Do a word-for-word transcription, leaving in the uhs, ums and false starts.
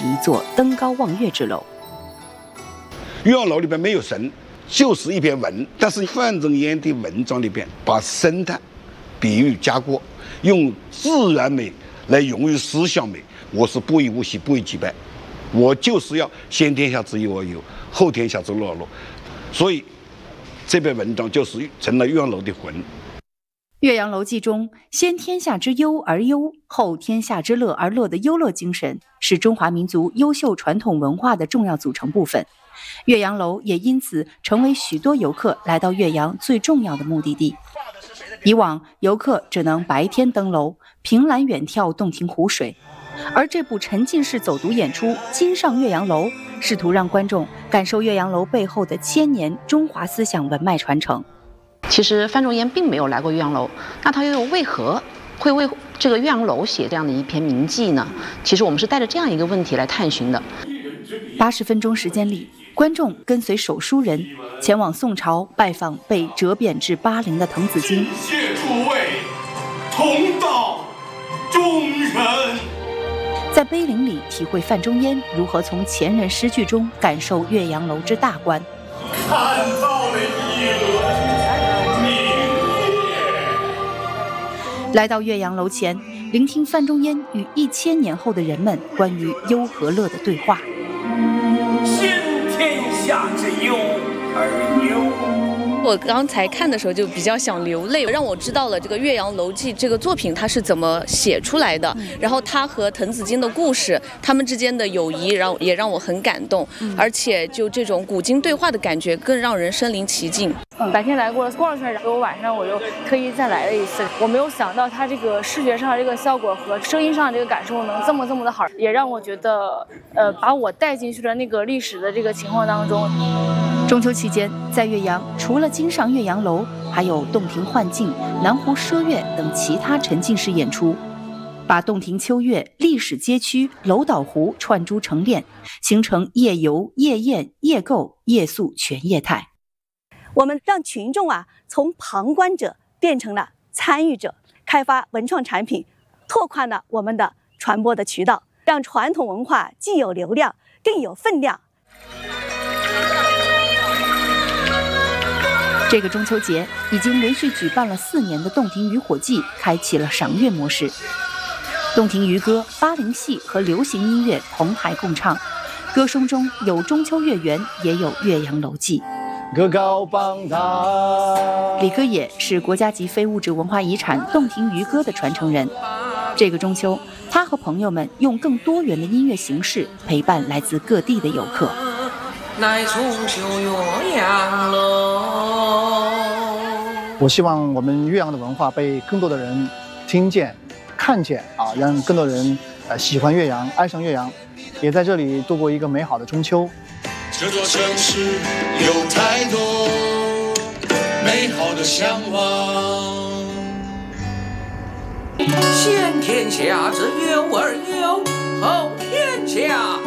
是一座登高望月之楼。 岳阳楼里边没有神，就是一篇文，但是范仲淹的文章里边把神的比喻加过，用自然美来用于思想美。我是不以物喜，不以己败，我就是要先天下之忧而忧，后天下之乐而乐。所以这篇文章就是成了岳阳楼的魂。 岳阳楼记中先天下之忧而忧，后天下之乐而乐的忧乐精神，是中华民族优秀传统文化的重要组成部分。岳阳楼也因此成为许多游客来到岳阳最重要的目的地。以往游客只能白天登楼，凭栏远眺洞庭湖水，而这部沉浸式走读演出《今上岳阳楼》试图让观众感受岳阳楼背后的千年中华思想文脉传承。 其实范仲淹并没有来过岳阳楼，那他又为何会为这个岳阳楼写这样的一篇名记呢？其实我们是带着这样一个问题来探寻的。 八十分钟时间里，观众跟随手书人前往宋朝拜访被折贬至巴陵的滕子京。 谢诸位，同道中人。 在碑林里体会范仲淹如何从前人诗句中感受岳阳楼之大观。 看到了一轮明月。 来到岳阳楼前，聆听范仲淹与一千年后的人们关于忧和乐的对话。 先天下之忧而忧。 我刚才看的时候就比较想流泪，让我知道了这个《岳阳楼记》这个作品它是怎么写出来的，然后它和滕子京的故事，他们之间的友谊，让也让我很感动，而且就这种古今对话的感觉更让人身临其境。 白天来过了逛了圈，然后晚上我又特意再来了一次。我没有想到它这个视觉上的这个效果和声音上的这个感受能这么这么的好，也让我觉得，呃，把我带进去了那个历史的这个情况当中。 中秋期间，在岳阳，除了今上岳阳楼，还有洞庭幻境、南湖奢月等其他沉浸式演出，把洞庭秋月、历史街区、楼岛湖串珠成链，形成夜游、夜宴、夜购、夜宿全业态。 我们让群众啊，从旁观者变成了参与者，开发文创产品，拓宽了我们的传播的渠道，让传统文化既有流量，更有分量。 这个中秋节，已经连续举办了四年的洞庭渔火季开启了赏月模式。洞庭渔歌、巴陵戏和流行音乐同台共唱，歌声中有中秋月圆，也有岳阳楼记。 歌高榜大。 李歌也是国家级非物质文化遗产洞庭渔歌的传承人。这个中秋，他和朋友们用更多元的音乐形式陪伴来自各地的游客。 乃中秋岳阳楼。 我希望我们岳阳的文化被更多的人听见、看见啊，让更多人呃喜欢岳阳、爱上岳阳，也在这里度过一个美好的中秋。 这座城市有太多美好的向往。 先天下之忧而忧，后天下